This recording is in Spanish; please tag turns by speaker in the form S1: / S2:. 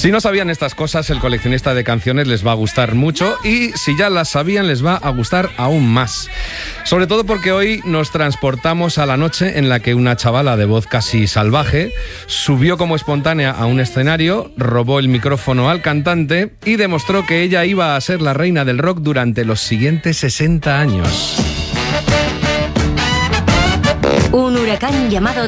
S1: Si no sabían estas cosas, el coleccionista de canciones les va a gustar mucho y si ya las sabían, les va a gustar aún más. Sobre todo porque hoy nos transportamos a la noche en la que una chavala de voz casi salvaje subió como espontánea a un escenario, robó el micrófono al cantante y demostró que ella iba a ser la reina del rock durante los siguientes 60 años.
S2: Un huracán llamado